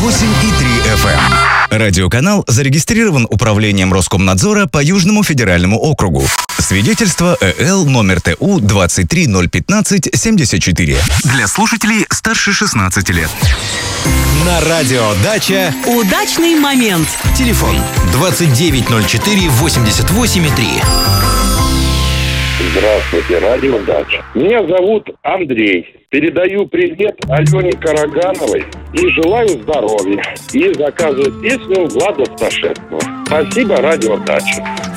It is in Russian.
88,3 FM. Радиоканал зарегистрирован Управлением Роскомнадзора по Южному федеральному округу. Свидетельство ЭЛ номер ТУ 23015-74. Для слушателей старше 16 лет. На радио «Дача» удачный момент. Телефон 2904-88,3. Здравствуйте, радио «Дача». Меня зовут Андрей. Передаю привет Алене Карагановой и желаю здоровья. И заказываю песню Влада Сташевского. Спасибо, радио «Дача».